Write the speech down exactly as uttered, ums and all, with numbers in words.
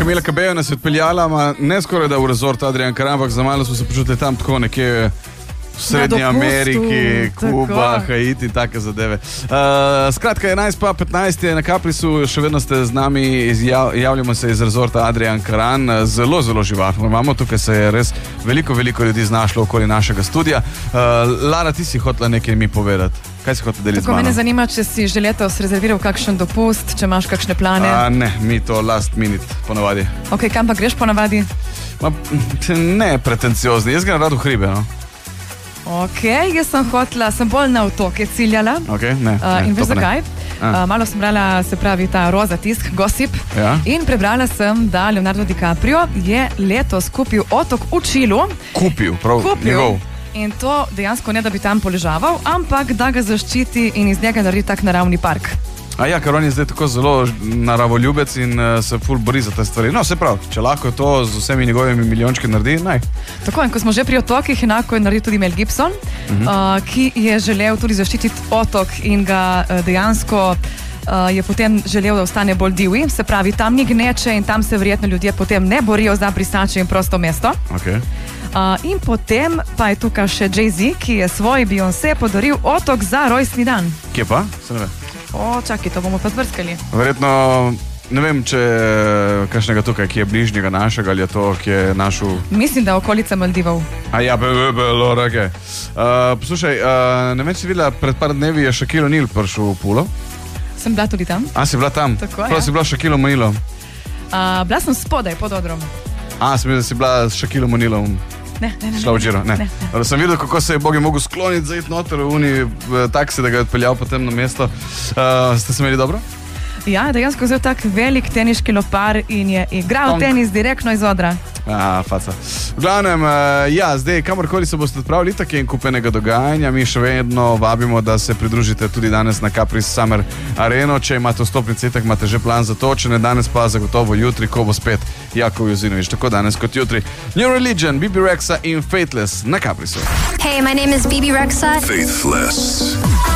Kamila Cabello nas je odpeljala, ma ne skoraj da v rezort Adrian Karan, ampak za malo smo se počutili tam tako nekje v Srednji Ameriki, Kuba, Haiti, take zadeve. Uh, skratka, enajst pa petnajst je na Caprisu, še vedno ste z nami, izjav, javljamo se iz rezorta Adrian Karan, zelo, zelo živahno imamo, tukaj se je res veliko, veliko ljudi znašlo okoli našega studia. Uh, Lara, ti si hotela nekaj mi povedati. Kaj si hotela deliti z Tako mano? mene zanima, če si že letos rezerviral kakšen dopust, če imaš kakšne plane. A, ne, mi to last minute ponavadi. Ok, kam pa greš ponavadi? Ma, ne pretenciozni, jaz grem rad v hribe, no. Ok, jaz sem hotela, sem bolj na otoke ciljala. Ok, ne, Uh, ne, in veš to pa ne. zakaj? Uh, malo sem brala, se pravi, ta roza tisk, Gossip. Ja. In prebrala sem, da Leonardo DiCaprio je letos kupil otok v Čilu. Kupil, prav, Kupil. njegov. In to dejansko ne, da bi tam poležaval, ampak da ga zaščiti in iz njega naredi tak naravni park. A ja, ker on je zdaj tako zelo naravoljubec in uh, se ful bori za te stvari. No, se pravi, če lahko to z vsemi njegovimi milijončki naredi, naj. Tako, in ko smo že pri otokih, enako je naredil tudi Mel Gibson, uh-huh. uh, ki je želel tudi zaščititi otok in ga uh, dejansko uh, je potem želel, da ostane bolj divji. Se pravi, tam ni gneče in tam se verjetno ljudje potem ne borijo za brisače in prosto mesto. Okay. Uh, in potem pa je tukaj še Jay-Z, ki je svoj Beyoncé podaril otok za rojstni dan. Kje pa? Se ne ve. O, čakaj, to bomo pa zbrskali. Verjetno, ne vem, če kakšnega tukaj, ki je bližnjega našega, ali je to, ki je našel... Mislim, da okolica Maldivov. A ja, bilo, rake. Uh, poslušaj, uh, ne vem, si videla, pred par dnevi je Shaquille O'Neal prišel v Pulo. Sem bila tudi tam. A, si bila tam? Tako, Prav ja. si bila s Shaquille O'Nealom. Uh, bila sem spodaj, pod odrom. A, sem videla, da si bila s Shaquille O'Nealom. Ne, ne, ne. Šla v Giro, ne. ne, ne. Sem videl, kako se je Bogi mogel skloniti, zaiti noter v uni taksi, da ga je odpeljal potem na mesto. Uh, ste se imeli dobro? Ja, dejansko zelo tak velik teniški lopar in je igral Tonk. tenis direktno iz odra. A, faca. V glavnem, uh, ja, zdaj, kamorkoli se boste odpravili, tako je in kupenega dogajanja, mi še vedno vabimo, da se pridružite tudi danes na Capris Summer Areno. Če imate vstopnice, tako imate že plan za to, če ne danes, pa zagotovo jutri, ko bo spet Jakov Jozinović, tako danes kot jutri. New Religion, Bibi Rexa in Faithless na Caprisu. Hey, my name is Bibi Rexa. Faithless.